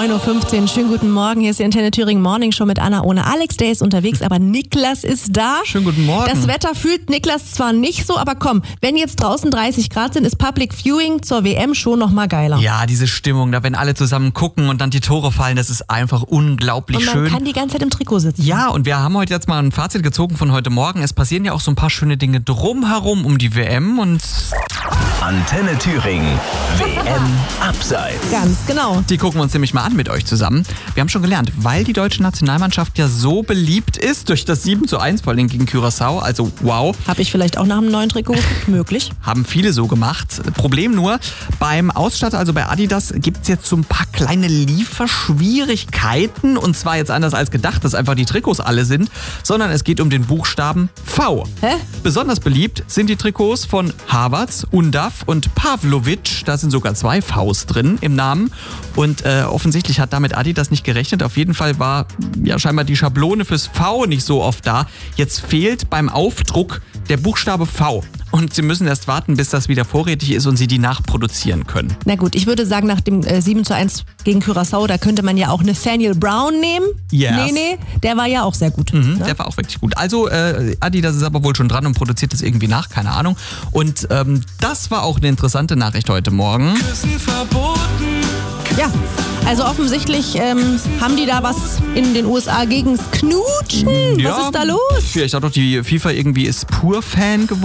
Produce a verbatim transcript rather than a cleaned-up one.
neun Uhr fünfzehn. Schönen guten Morgen. Hier ist die Antenne Thüringen Morning Show mit Anna ohne Alex. Der ist unterwegs, aber Niklas ist da. Schönen guten Morgen. Das Wetter fühlt Niklas zwar nicht so, aber komm, wenn jetzt draußen dreißig Grad sind, ist Public Viewing zur W M schon noch mal geiler. Ja, diese Stimmung, da wenn alle zusammen gucken und dann die Tore fallen, das ist einfach unglaublich schön. Und man schön. kann die ganze Zeit im Trikot sitzen. Ja, und wir haben heute jetzt mal ein Fazit gezogen von heute Morgen. Es passieren ja auch so ein paar schöne Dinge drumherum um die W M und Antenne Thüringen, W M Abseits. Ganz genau. Die gucken wir uns nämlich mal an mit euch zusammen. Wir haben schon gelernt, weil die deutsche Nationalmannschaft ja so beliebt ist, durch das sieben zu eins vor allem gegen Curaçao, also wow. Habe ich vielleicht auch nach einem neuen Trikot möglich. Haben viele so gemacht. Problem nur, beim Ausstatter, also bei Adidas, gibt es jetzt so ein paar kleine Lieferschwierigkeiten. Und zwar jetzt anders als gedacht, dass einfach die Trikots alle sind, sondern es geht um den Buchstaben V. Hä? Besonders beliebt sind die Trikots von Havertz, Undav und Pavlovic. Da sind sogar zwei Vs drin im Namen. Und äh, offensichtlich hat damit Adidas nicht gerechnet. Auf jeden Fall war ja scheinbar die Schablone fürs V nicht so oft da. Jetzt fehlt beim Aufdruck der Buchstabe V. Und sie müssen erst warten, bis das wieder vorrätig ist und sie die nachproduzieren können. Na gut, ich würde sagen, nach dem äh, sieben zu eins gegen Curaçao, da könnte man ja auch Nathaniel Brown nehmen. Yes. Nee, nee, der war ja auch sehr gut. Mhm, ne? Der war auch wirklich gut. Also äh, Adidas ist aber wohl schon dran und produziert das irgendwie nach, keine Ahnung. Und ähm, das war auch eine interessante Nachricht heute Morgen. Küssen verboten. Ja, also offensichtlich ähm, haben die da was in den U S A gegen's Knutschen. Ja, Was ist da los? Vielleicht auch noch die FIFA irgendwie ist pur Fan geworden.